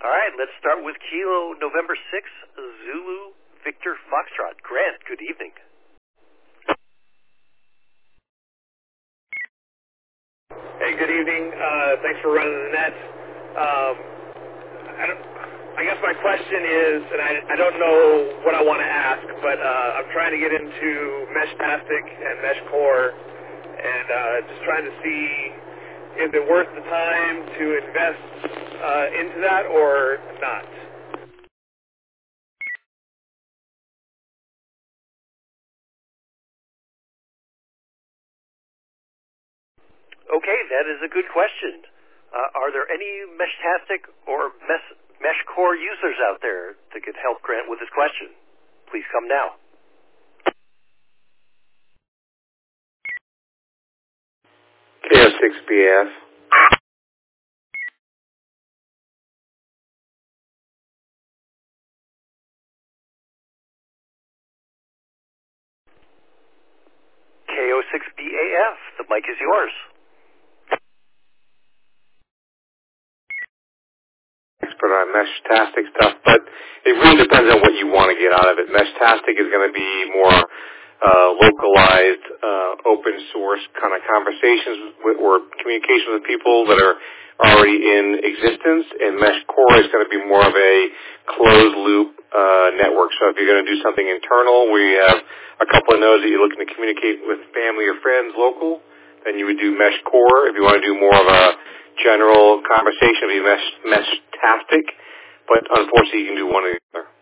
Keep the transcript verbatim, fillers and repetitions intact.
All right, let's start with Kilo November sixth, Zulu Victor Foxtrot. Grant, good evening. Hey, good evening. Uh, thanks for running the net. Um, I, don't, I guess my question is, and I, I don't know what I want to ask, but uh, I'm trying to get into Meshtastic and Meshcore, and uh, just trying to see is it worth the time to invest uh, into that or not? Okay, that is a good question. Uh, are there any Meshtastic or Mesh, Meshcore users out there that could help Grant with his question? Please come now. K O six B A F. K O six B A F, the mic is yours. Expert on Meshtastic stuff, but it really depends on what you want to get out of it. Meshtastic is going to be more uh, localized, uh, open source kind of conversations with, or communication with people that are already in existence, and Meshcore is going to be more of a closed loop uh, network. So if you're going to do something internal where you have a couple of nodes that you're looking to communicate with family or friends local, then you would do Meshcore. If you want to do more of a general conversation, it would be Mesh, Meshtastic, but unfortunately you can do one or the other.